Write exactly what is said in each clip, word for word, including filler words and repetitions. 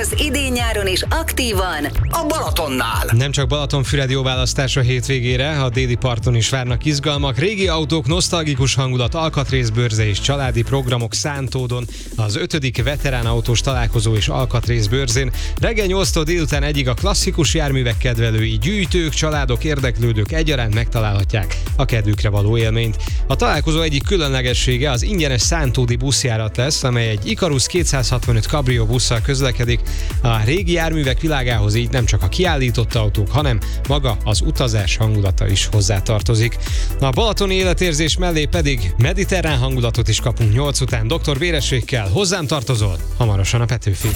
az idén-nyáron is aktívan a Balatonnál. Nem csak Balatonfüred jó választás a hétvégére, a déli parton is várnak izgalmak. Régi autók, nosztalgikus hangulat, alkatrészbőrze és családi programok Szántódon, az ötödik veterán autós találkozó és alkatrészbőrzén. Reggel nyolctól délután egyig a klasszikus járművek kedvelői, gyűjtők, családok, érdeklődők egyaránt megtalálhatják a kedvükre való élményt. A találkozó egyik különlegessége az ingyenes szántódi buszjárat lesz, amely egy Ikarus kétszázhatvanöt Cabrio busszal közlekedik. A régi járművek világához így nem csak a kiállított autók, hanem maga az utazás hangulata is hozzátartozik. A balatoni életérzés mellé pedig mediterrán hangulatot is kapunk nyolc után doktor Vérességkel. Hozzám tartozol, hamarosan a Petőfi.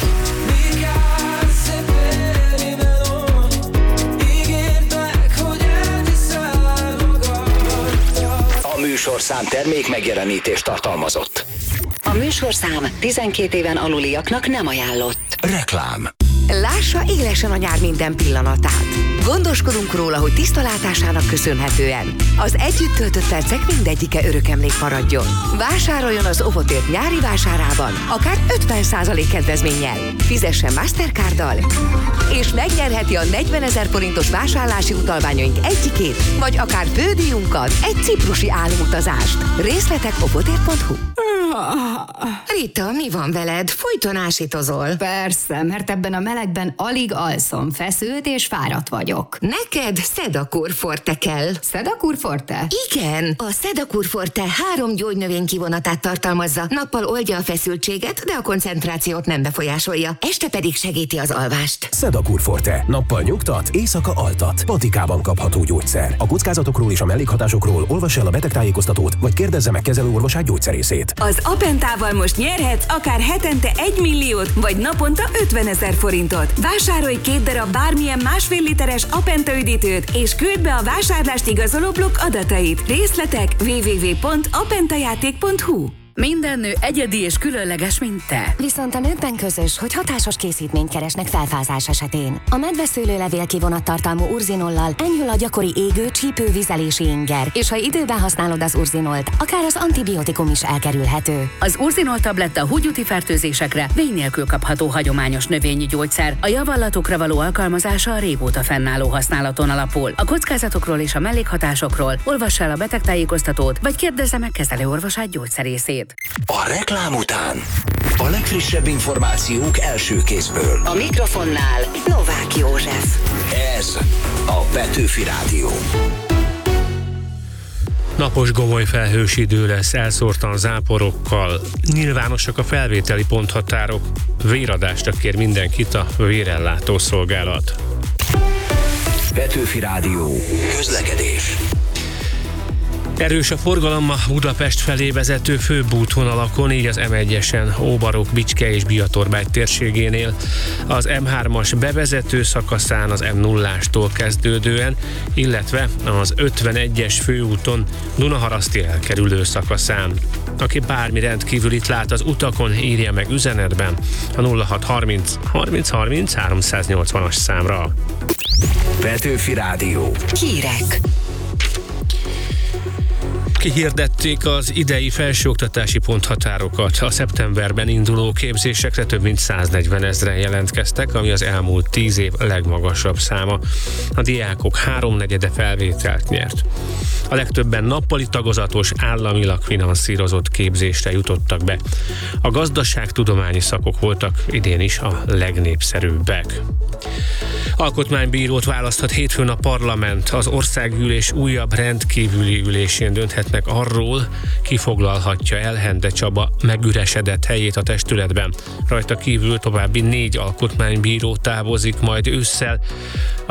A műsorszám termék megjelenítést tartalmazott. A műsorszám tizenkét éven aluliaknak nem ajánlott. Reklám. Lássa élesen a nyár minden pillanatát. Gondoskodunk róla, hogy tisztalátásának köszönhetően az együtt töltött percek mindegyike örökemlék maradjon. Vásároljon az Ovotért nyári vásárában, akár ötven százalék kedvezménnyel. Fizessen Mastercarddal, és megnyerheti a negyvenezer forintos vásárlási utalványaink egyikét, vagy akár fődíjunkat, egy ciprusi álomutazást. Részletek ovotért pont hu. Rita, mi van veled? Folyton ásítozol. Persze, mert ebben a melegben alig alszom, feszült és fáradt vagyok. Neked Sedakur Forte kell. Sedakur Forte? Igen, a Sedakur Forte három gyógynövény kivonatát tartalmazza. Nappal oldja a feszültséget, de a koncentrációt nem befolyásolja. Este pedig segíti az alvást. Sedakur Forte. Nappal nyugtat, éjszaka altat. Patikában kapható gyógyszer. A kockázatokról és a mellékhatásokról olvass el a betegtájékoztatót, vagy kérdezze meg kezelőorvosát gyógyszerészét. Az Apentával most nyerhetsz akár hetente egy milliót, vagy naponta ötvenezer forintot. Vásárolj két darab bármilyen másfél literes Apenta üdítőt, és küld be a vásárlást igazoló blokk adatait. Részletek double-u double-u double-u pont apentajáték pont hu. Minden nő egyedi és különleges, mint te. Viszont a nőkben közös, hogy hatásos készítményt keresnek felfázás esetén. A medveszőlőlevél kivonat tartalmú urzinollal enyhül a gyakori égő, csípő, vizelési inger, és ha időben használod az urzinolt, akár az antibiotikum is elkerülhető. Az urzinol tabletta húgyúti fertőzésekre vény nélkül kapható hagyományos növényi gyógyszer. A javallatokra való alkalmazása a régóta fennálló használaton alapul. A kockázatokról és a mellékhatásokról olvass el a betegtájékoztatót, vagy kérdezze meg kezelőorvosát gyógyszerészét. A reklám után a legfrissebb információk első kézből. A mikrofonnál Novák József. Ez a Petőfi Rádió. Napos gomoly felhős idő lesz, elszórtan záporokkal. Nyilvánosak a felvételi ponthatárok. Véradásra kér mindenkit a vérellátó szolgálat. Petőfi Rádió. Közlekedés. Erős a forgalom a Budapest felé vezető főbb útvonalakon, így az M egyesen Óbarok, Bicske és Biatorbágy térségénél, az M hármas bevezető szakaszán az M nullástól kezdődően, illetve az ötvenegyes főúton Dunaharaszti elkerülő szakaszán. Aki bármi rendkívülit lát az utakon, írja meg üzenetben a nulla hat harminc harminc harminc háromszáznyolcvanas számra. Petőfi Rádió. Hírek. Kihirdették az idei felsőoktatási ponthatárokat. A szeptemberben induló képzésekre több mint száznegyven ezren jelentkeztek, ami az elmúlt tíz év legmagasabb száma. A diákok háromnegyede felvételt nyert. A legtöbben nappali tagozatos, államilag finanszírozott képzésre jutottak be. A gazdaságtudományi szakok voltak idén is a legnépszerűbbek. Alkotmánybírót választhat hétfőn a parlament. Az országgyűlés újabb rendkívüli ülésén dönthetnek arról, ki foglalhatja el Hende Csaba megüresedett helyét a testületben. Rajta kívül további négy alkotmánybíró távozik majd ősszel.